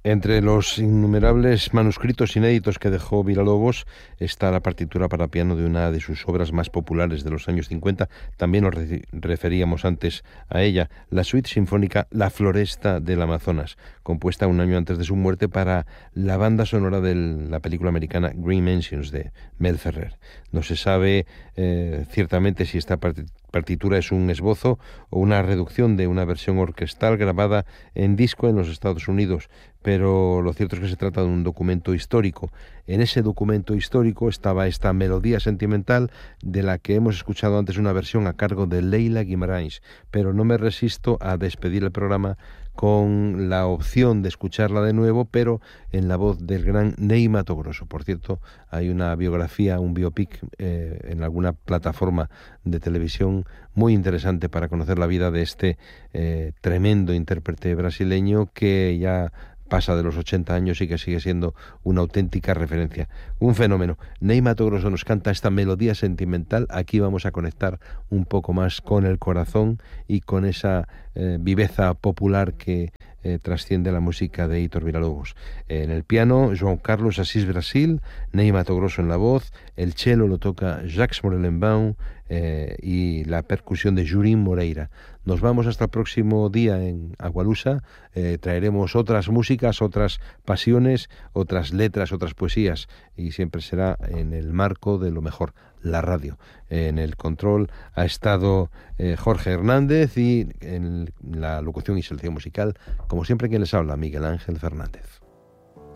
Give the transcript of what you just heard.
Entre los innumerables manuscritos inéditos que dejó Villalobos está la partitura para piano de una de sus obras más populares de los años 50. También nos referíamos antes a ella, la suite sinfónica La Floresta del Amazonas, compuesta un año antes de su muerte para la banda sonora de la película americana Green Mansions de Mel Ferrer. No se sabe ciertamente si esta partitura es un esbozo o una reducción de una versión orquestal grabada en disco en los Estados Unidos, pero lo cierto es que se trata de un documento histórico. En ese documento histórico estaba esta melodía sentimental de la que hemos escuchado antes una versión a cargo de Leila Guimarães, pero no me resisto a despedir el programa con la opción de escucharla de nuevo, pero en la voz del gran Ney Matogrosso. Por cierto, hay una biografía, un biopic en alguna plataforma de televisión muy interesante para conocer la vida de este tremendo intérprete brasileño que ya pasa de los 80 años y que sigue siendo una auténtica referencia. Un fenómeno. Ney Matogrosso nos canta esta melodía sentimental. Aquí vamos a conectar un poco más con el corazón y con esa viveza popular que trasciende la música de Héctor Villalobos. En el piano, João Carlos Assis Brasil, Ney Matogrosso en la voz, el cello lo toca Jacques Morellenbaum y la percusión de Jurín Moreira. Nos vamos hasta el próximo día en Agualusa. Traeremos otras músicas, otras pasiones, otras letras, otras poesías, y siempre será en el marco de lo mejor, la radio. En el control ha estado Jorge Hernández y en la locución y selección musical, como siempre, quien les habla, Miguel Ángel Fernández.